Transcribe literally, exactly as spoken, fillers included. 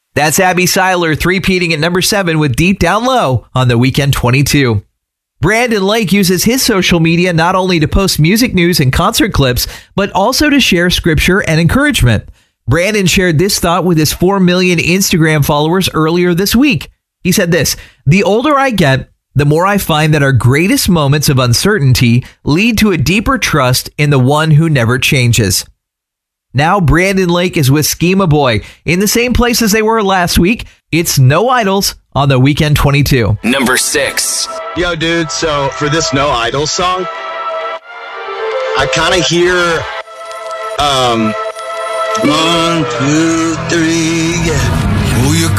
That's Abby Seiler three-peating at number seven with Deep Down Low on the Weekend twenty-two. Brandon Lake uses his social media not only to post music news and concert clips, but also to share scripture and encouragement. Brandon shared this thought with his four million Instagram followers earlier this week. He said this, "The older I get, the more I find that our greatest moments of uncertainty lead to a deeper trust in the one who never changes." Now Brandon Lake is with Schema Boy in the same place as they were last week. It's No Idols on the Weekend twenty-two. Number six. Yo, dude, so for this No Idols song, I kind of hear, um, one, two, three, yeah. Oh, you